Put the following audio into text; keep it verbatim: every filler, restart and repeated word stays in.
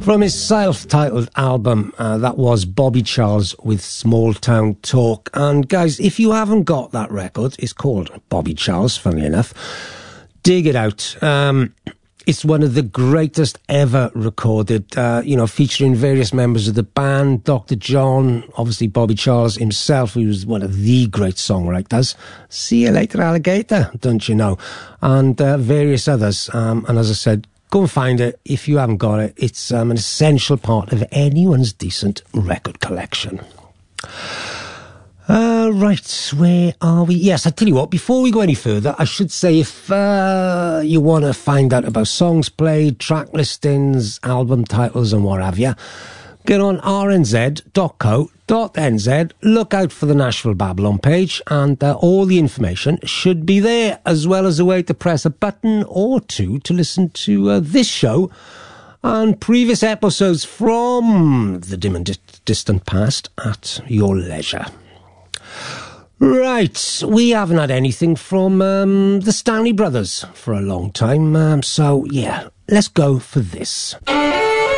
From his self-titled album, uh, that was Bobby Charles with Small Town Talk. And guys, if you haven't got that record, it's called Bobby Charles, funnily enough. Dig it out. Um, it's one of the greatest ever recorded, uh, you know, featuring various members of the band. Doctor John, obviously Bobby Charles himself, who was one of the great songwriters. See you later, alligator, don't you know? And uh, various others. Um, and as I said, go and find it if you haven't got it. It's um, an essential part of anyone's decent record collection. Uh, right, where are we? Yes, I tell you what, before we go any further, I should say if uh, you want to find out about songs played, track listings, album titles and what have you, get on r n z dot co dot n z, look out for the Nashville Babylon page, and uh, all the information should be there, as well as a way to press a button or two to listen to uh, this show and previous episodes from the dim and di- distant past at your leisure. Right, we haven't had anything from um, the Stanley Brothers for a long time, um, so yeah, let's go for this.